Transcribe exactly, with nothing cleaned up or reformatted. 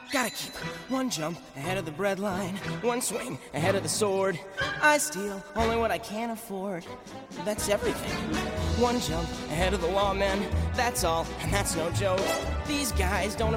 Gotta keep one jump ahead of the breadline, one swing ahead of the sword. I steal only what I can afford. That's everything. One jump ahead of the lawmen, that's all, and that's no joke. These guys don't